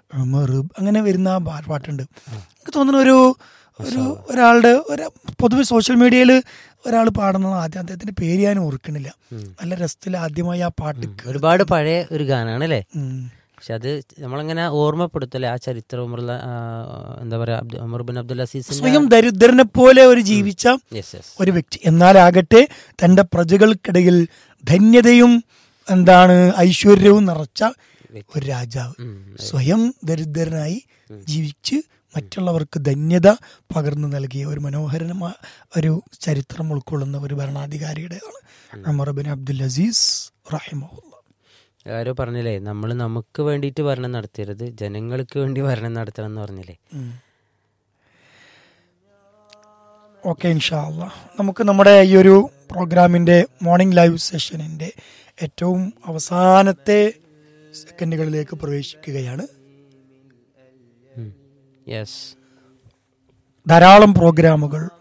ഉമർ അങ്ങനെ വരുന്ന ആ പാട്ടുണ്ട്. എനിക്ക് തോന്നുന്നു ഒരാളുടെ പൊതുവെ സോഷ്യൽ മീഡിയയിൽ ഒരാൾ പാടുന്നത് ആദ്യം അദ്ദേഹത്തിന്റെ പേര് ഞാൻ ഓർക്കണില്ല. നല്ല രസത്തിൽ ആദ്യമായി ആ പാട്ട് ഒരുപാട് പഴയ ഒരു ഗാനാണ് അല്ലേ? പക്ഷെ അത് നമ്മളങ്ങനെ ഓർമ്മപ്പെടുത്തല്ലേ ആ ചരിത്രം. എന്താ പറയാ, ഉമർ ബിൻ അബ്ദുൽ അസീസ് സ്വയം ദരിദ്രനെ പോലെ ജീവിച്ച ഒരു വ്യക്തി, എന്നാലാകട്ടെ തന്റെ പ്രജകൾക്കിടയിൽ ധന്യതയും ഐശ്വര്യവും നിറച്ച ഒരു രാജാവ്. സ്വയം ദരിദ്രനായി ജീവിച്ച് മറ്റുള്ളവർക്ക് ധന്യത പകർന്നു നൽകിയ ഒരു മനോഹരമായ ഒരു ചരിത്രം ഉൾക്കൊള്ളുന്ന ഒരു ഭരണാധികാരിയുടെയാണ് ഉമർ ബിൻ അബ്ദുൽ അസീസ് റഹിമഹുല്ലാ. ആരോ പറഞ്ഞില്ലേ, നമ്മൾ നമുക്ക് വേണ്ടിയിട്ട് ഭരണം നടത്തരുത്, ജനങ്ങൾക്ക് വേണ്ടി ഭരണം നടത്തണം എന്ന് പറഞ്ഞില്ലേ? ഓക്കെ, ഇൻഷാ അല്ലാഹ് നമുക്ക് നമ്മുടെ ഈ ഒരു പ്രോഗ്രാമിൻ്റെ മോർണിംഗ് ലൈവ് സെഷനിൻ്റെ ഏറ്റവും അവസാനത്തെ സെക്കൻഡുകളിലേക്ക് പ്രവേശിക്കുകയാണ്. ധാരാളം പ്രോഗ്രാമുകൾ